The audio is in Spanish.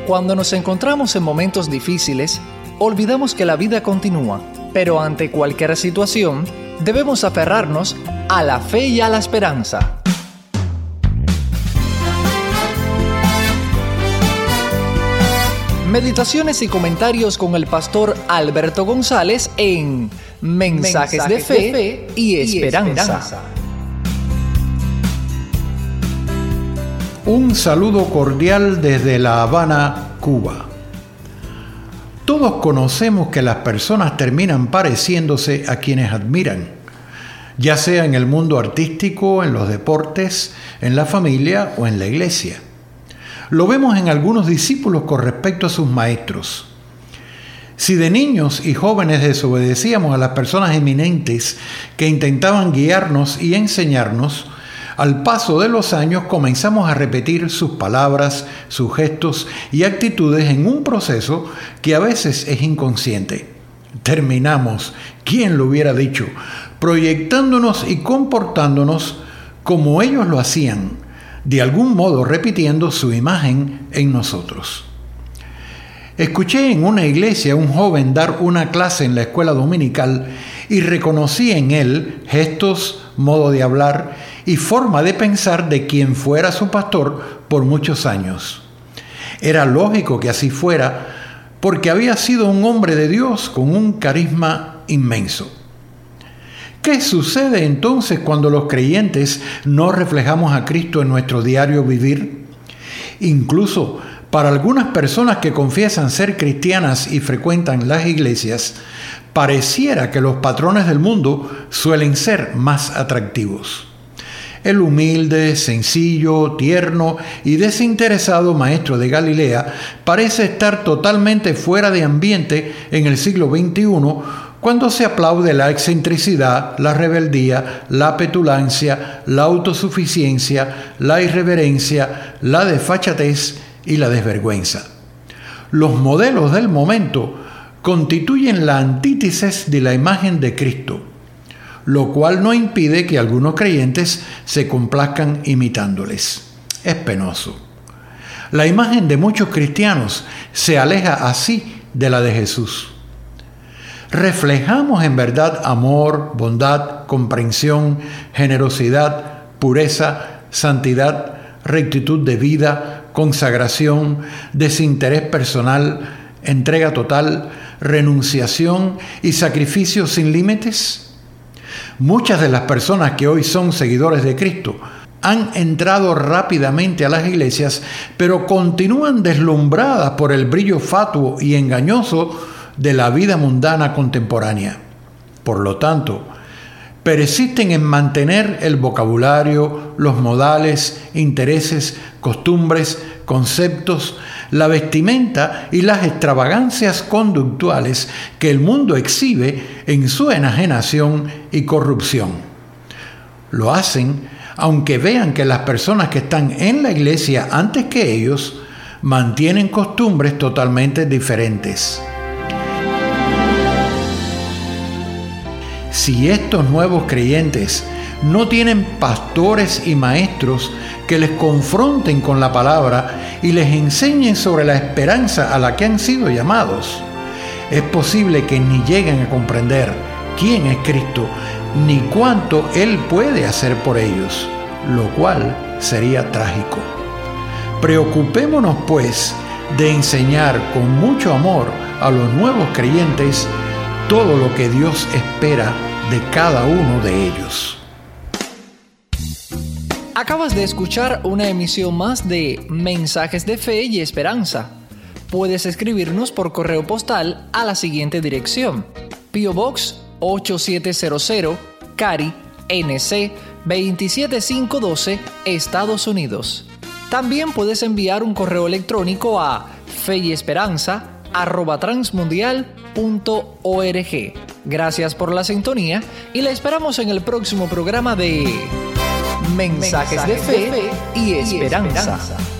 Cuando nos encontramos en momentos difíciles, olvidamos que la vida continúa, pero ante cualquier situación, debemos aferrarnos a la fe y a la esperanza. Meditaciones y comentarios con el pastor Alberto González en Mensajes de Fe y Esperanza. Un saludo cordial desde La Habana, Cuba. Todos conocemos que las personas terminan pareciéndose a quienes admiran, ya sea en el mundo artístico, en los deportes, en la familia o en la iglesia. Lo vemos en algunos discípulos con respecto a sus maestros. Si de niños y jóvenes desobedecíamos a las personas eminentes que intentaban guiarnos y enseñarnos, al paso de los años comenzamos a repetir sus palabras, sus gestos y actitudes en un proceso que a veces es inconsciente. Terminamos, ¿quién lo hubiera dicho?, proyectándonos y comportándonos como ellos lo hacían, de algún modo repitiendo su imagen en nosotros. Escuché en una iglesia a un joven dar una clase en la escuela dominical y reconocí en él gestos, modo de hablar y forma de pensar de quien fuera su pastor por muchos años. Era lógico que así fuera, porque había sido un hombre de Dios con un carisma inmenso. ¿Qué sucede entonces cuando los creyentes no reflejamos a Cristo en nuestro diario vivir? Incluso para algunas personas que confiesan ser cristianas y frecuentan las iglesias, pareciera que los patrones del mundo suelen ser más atractivos. El humilde, sencillo, tierno y desinteresado maestro de Galilea parece estar totalmente fuera de ambiente en el siglo XXI cuando se aplaude la excentricidad, la rebeldía, la petulancia, la autosuficiencia, la irreverencia, la desfachatez y la desvergüenza. Los modelos del momento constituyen la antítesis de la imagen de Cristo, lo cual no impide que algunos creyentes se complazcan imitándoles. Es penoso. La imagen de muchos cristianos se aleja así de la de Jesús. ¿Reflejamos en verdad amor, bondad, comprensión, generosidad, pureza, santidad, rectitud de vida, consagración, desinterés personal, entrega total, renunciación y sacrificio sin límites? Muchas de las personas que hoy son seguidores de Cristo han entrado rápidamente a las iglesias, pero continúan deslumbradas por el brillo fatuo y engañoso de la vida mundana contemporánea. Por lo tanto, persisten en mantener el vocabulario, los modales, intereses, costumbres, conceptos, la vestimenta y las extravagancias conductuales que el mundo exhibe en su enajenación y corrupción. Lo hacen aunque vean que las personas que están en la iglesia antes que ellos mantienen costumbres totalmente diferentes. Si estos nuevos creyentes no tienen pastores y maestros que les confronten con la palabra y les enseñen sobre la esperanza a la que han sido llamados, es posible que ni lleguen a comprender quién es Cristo ni cuánto Él puede hacer por ellos, lo cual sería trágico. Preocupémonos, pues, de enseñar con mucho amor a los nuevos creyentes todo lo que Dios espera de cada uno de ellos. Acabas de escuchar una emisión más de Mensajes de Fe y Esperanza. Puedes escribirnos por correo postal a la siguiente dirección: P.O. Box 8700, Cary, NC 27512, Estados Unidos. También puedes enviar un correo electrónico a feyesperanza@transmundial.org. Gracias por la sintonía y la esperamos en el próximo programa de Mensajes de Fe y Esperanza.